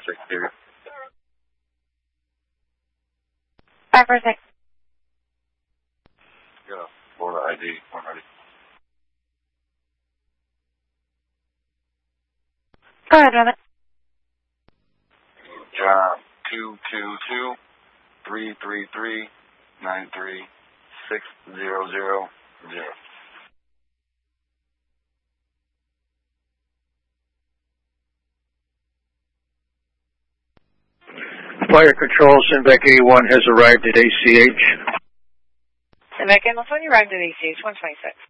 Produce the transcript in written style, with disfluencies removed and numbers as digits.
exterior. 546. Got a Florida ID, one ready. Go ahead, Rabbit. Job 222-333-93600. Fire Control, Sinvac 81 has arrived at ACH. Sinvac 81, you arrived at ACH 126.